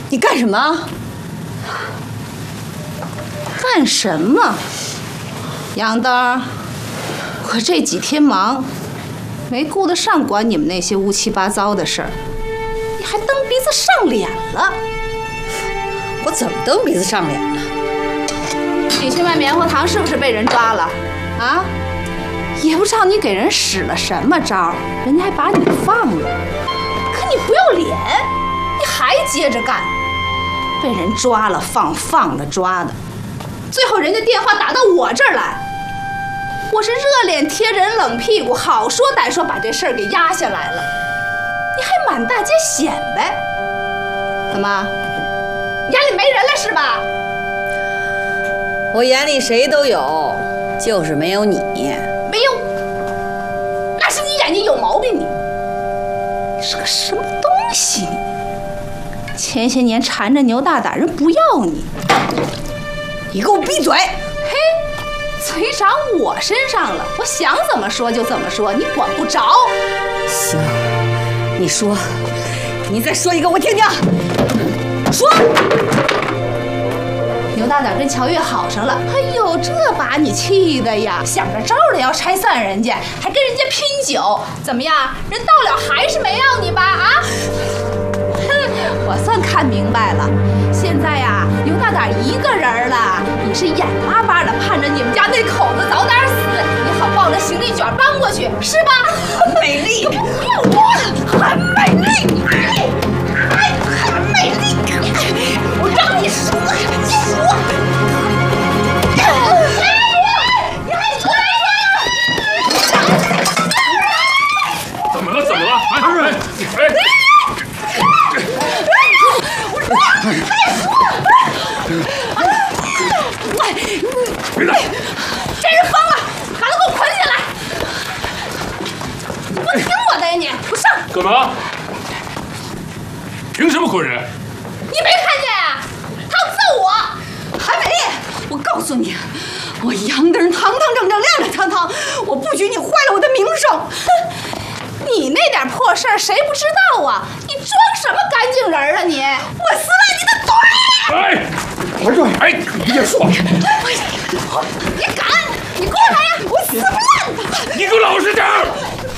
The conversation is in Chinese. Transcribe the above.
你干什么？ 干什么？杨灯，我这几天忙，没顾得上管你们那些乌七八糟的事儿，你还蹬鼻子上脸了。 我怎么蹬鼻子上脸了？ 你去卖棉花糖是不是被人抓了？啊？也不知道你给人使了什么招，人家还把你放了。可你不要脸，你还接着干，被人抓了放，放了抓的，最后人家电话打到我这儿来，我是热脸贴人冷屁股，好说歹说把这事儿给压下来了，你还满大街显摆，怎么？眼里没人了是吧？ 我眼里谁都有，就是没有你。 没有，那是你眼睛有毛病，你是个什么东西？前些年缠着牛大胆人不要你， 你给我闭嘴！ 嘿，嘴长我身上了，我想怎么说就怎么说，你管不着。 行，你说，你再说一个我听听。说。 牛大胆跟乔月好上了，哎呦，这把你气的呀，想着招的要拆散人家，还跟人家拼酒，怎么样？人到了还是没要你吧？啊？哼，我算看明白了，现在呀，牛大胆一个人了，你是眼巴巴的盼着你们家那口子早点死，你好抱着行李卷搬过去，是吧？ 很美丽， 很美丽，很美丽，我让你说。 怎么了？别打！ 这人疯了，把他给我捆起来！你不听我的呀你！不上！ 干嘛？凭什么捆人？ 你没看见啊？他要揍我！ 韩美丽，我告诉你，我杨德仁堂堂正正、亮亮堂堂，我不许你坏了我的名声！ 你那点破事儿谁不知道啊？你装什么干净人啊你？我撕烂你的嘴！ 哎，我说，哎，你别说， 你敢？你过来呀！我撕不烂他！ 你给我老实点儿！